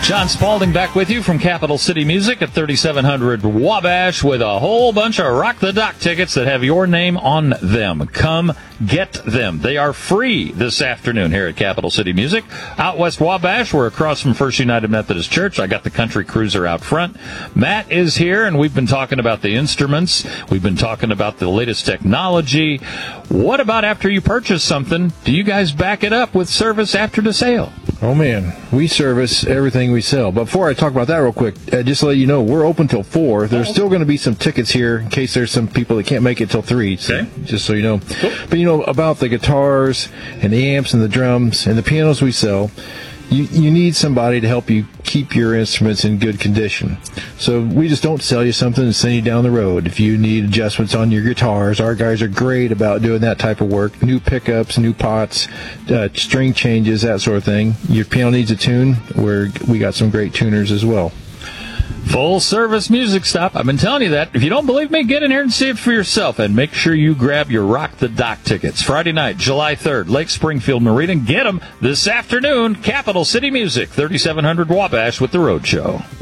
John Spalding back with you from Capital City Music at 3700 Wabash with a whole bunch of Rock the Dock tickets that have your name on them. Come get them. They are free this afternoon here at Capital City Music. Out west Wabash, we're across from First United Methodist Church. I got the Country Cruiser out front. Matt is here, and we've been talking about the instruments. We've been talking about the latest technology. What about after you purchase something? Do you guys back it up with service after the sale? Oh, man, we service everything we sell. But before I talk about that real quick, just to let you know, we're open till 4. There's still going to be some tickets here in case there's some people that can't make it till 3. So, okay. Just so you know. Cool. But, about the guitars and the amps and the drums and the pianos we sell, you need somebody to help you keep your instruments in good condition. So we just don't sell you something and send you down the road. If you need adjustments on your guitars, our guys are great about doing that type of work. New pickups, new pots, string changes, that sort of thing. Your piano needs a tune, we got some great tuners as well. Full service music stop. I've been telling you that. If you don't believe me, get in here and see it for yourself. And make sure you grab your Rock the Dock tickets. Friday night, July 3rd, Lake Springfield Marina. Get them this afternoon. Capital City Music, 3700 Wabash with the Road Show.